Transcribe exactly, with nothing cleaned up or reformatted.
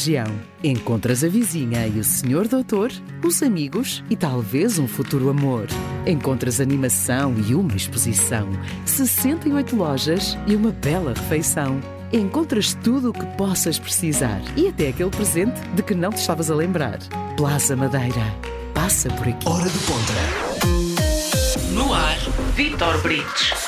região. Encontras a vizinha e o senhor doutor, os amigos e talvez um futuro amor. Encontras animação e uma exposição, sessenta e oito lojas e uma bela refeição. Encontras tudo o que possas precisar e até aquele presente de que não te estavas a lembrar. Plaza Madeira. Passa por aqui. Hora do Ponta. No ar, Vítor Brites.